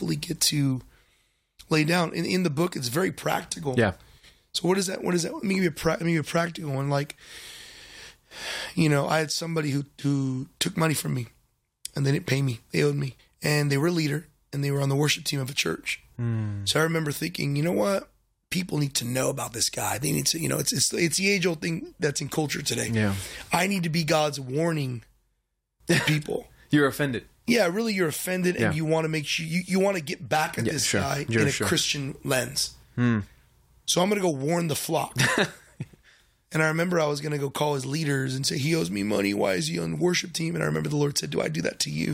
fully get to lay down. In the book, it's very practical. Yeah. So what is that? Let me give you a practical one. Like, I had somebody who took money from me and they didn't pay me. They owed me. And they were a leader and they were on the worship team of a church. So I remember thinking, you know what? People need to know about this guy. They need to, it's the age old thing that's in culture today. Yeah. I need to be God's warning to people. You're offended. Yeah, really, you're offended, and you want to make sure you want to get back at this guy in a Christian lens. So I'm going to go warn the flock. And I remember I was going to go call his leaders and say, he owes me money. Why is he on the worship team? And I remember the Lord said, do I do that to you?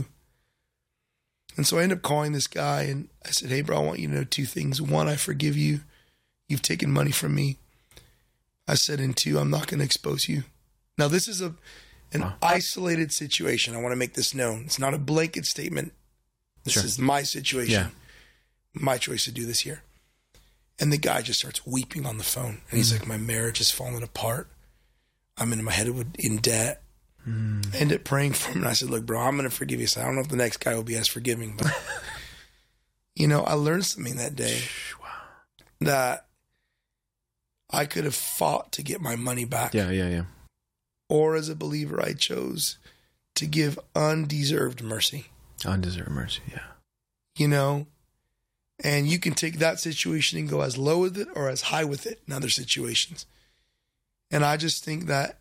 And so I ended up calling this guy, and I said, hey, bro, I want you to know 2 things. 1, I forgive you. You've taken money from me. I said, and 2, I'm not going to expose you. Now, this is an isolated situation. I want to make this known. It's not a blanket statement. This is my situation. My choice to do this here. And the guy just starts weeping on the phone. And he's like, my marriage is falling apart. I'm in my head in debt. I ended up praying for him. And I said, look, bro, I'm going to forgive you. So I don't know if the next guy will be as forgiving. But, I learned something that day. That I could have fought to get my money back. Yeah. Or as a believer, I chose to give undeserved mercy. Undeserved mercy, yeah. And you can take that situation and go as low with it or as high with it in other situations. And I just think that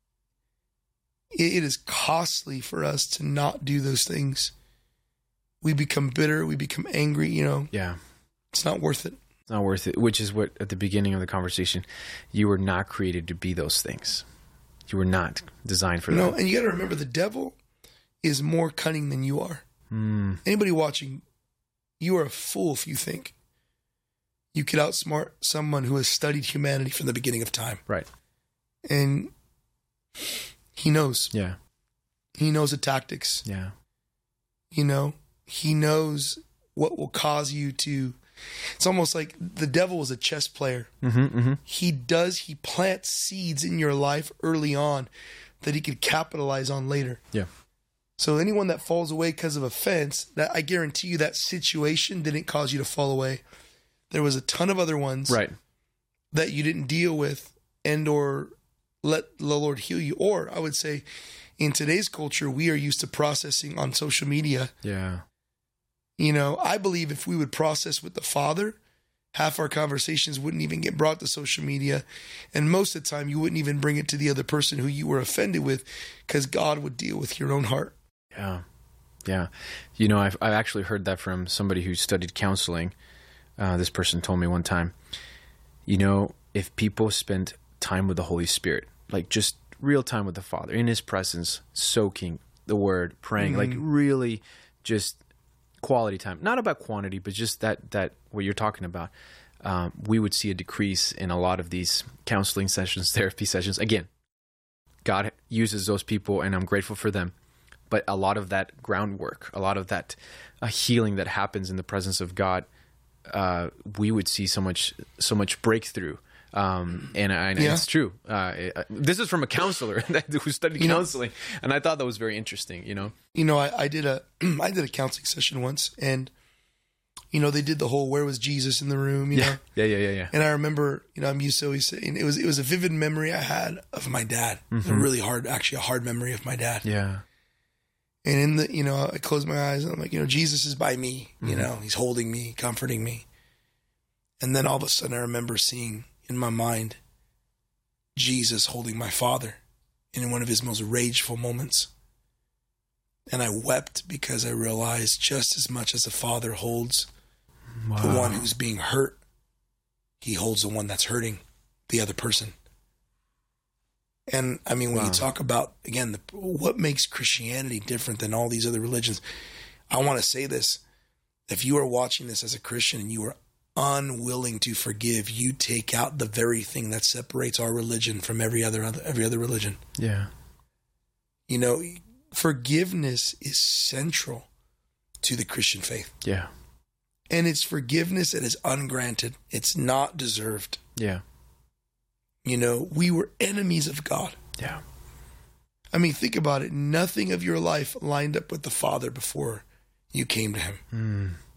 it is costly for us to not do those things. We become bitter. We become angry, Yeah. It's not worth it. It's not worth it, which is what, at the beginning of the conversation, you were not created to be those things. You were not designed for that. No, and you got to remember, the devil is more cunning than you are. Anybody watching, you are a fool if you think you could outsmart someone who has studied humanity from the beginning of time. Right. And he knows. Yeah. He knows the tactics. Yeah. He knows what will cause you to... It's almost like the devil is a chess player. He plants seeds in your life early on that he could capitalize on later. Yeah. So anyone that falls away because of offense, that I guarantee you that situation didn't cause you to fall away. There was a ton of other ones that you didn't deal with and or let the Lord heal you. Or I would say in today's culture, we are used to processing on social media. Yeah. I believe if we would process with the Father, half our conversations wouldn't even get brought to social media. And most of the time, you wouldn't even bring it to the other person who you were offended with, because God would deal with your own heart. Yeah. Yeah. I've actually heard that from somebody who studied counseling. This person told me one time, if people spend time with the Holy Spirit, like just real time with the Father, in his presence, soaking the word, praying, like really just quality time, not about quantity, but just that what you're talking about, we would see a decrease in a lot of these counseling sessions, therapy sessions. Again, God uses those people and I'm grateful for them. But a lot of that groundwork, a lot of that healing that happens in the presence of God, we would see so much breakthrough. And it's true. This is from a counselor who studied counseling, and I thought that was very interesting. I did a counseling session once, and they did the whole "Where was Jesus" in the room. Yeah. And I remember, I'm used to always saying it was a vivid memory I had of my dad. It was a hard memory of my dad. Yeah. And I closed my eyes and I'm like, Jesus is by me. He's holding me, comforting me. And then all of a sudden, I remember seeing in my mind Jesus holding my father in one of his most rageful moments. And I wept because I realized just as much as the father holds the one who's being hurt, he holds the one that's hurting the other person. And I mean, when you talk about, again, what makes Christianity different than all these other religions, I want to say this. If you are watching this as a Christian and you are unwilling to forgive, you take out the very thing that separates our religion from every other religion. Yeah. Forgiveness is central to the Christian faith. Yeah. And it's forgiveness that is ungranted. It's not deserved. Yeah. We were enemies of God. Yeah. I mean, think about it. Nothing of your life lined up with the Father before you came to him.